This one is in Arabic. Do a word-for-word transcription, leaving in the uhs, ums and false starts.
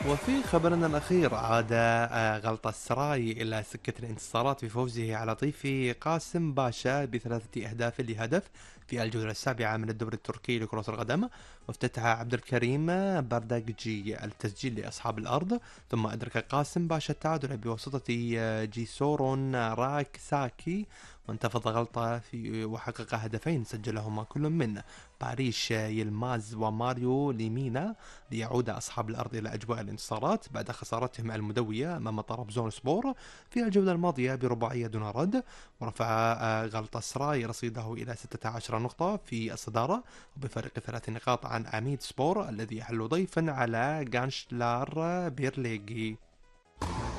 وفي خبرنا الأخير عاد آه، غلطة السراي إلى سكة الانتصارات بفوزه على ضيفه قاسم باشا بثلاثة أهداف لهدف في الجولة السابعة من الدوري التركي لكرة القدم. وافتتح عبد الكريم بارداجي التسجيل لأصحاب الأرض، ثم أدرك قاسم باشا التعادل بواسطة آه، جيسورون راكساكي، وانتفض غلطة في وحقق هدفين سجلهما كل من باريش يلماز وماريو ليمينا، ليعود أصحاب الأرض إلى أجواء الانتصارات بعد خسارتهم المدوية أمام طرابزون سبور في الجولة الماضية برباعية دون رد. ورفع آه، غلطة سراي رصيده إلى ستة عشر نقطة في الصدارة، وبفارق ثلاث نقاط عن عميد سبور الذي يحل ضيفا على غانشلار بيرليغي.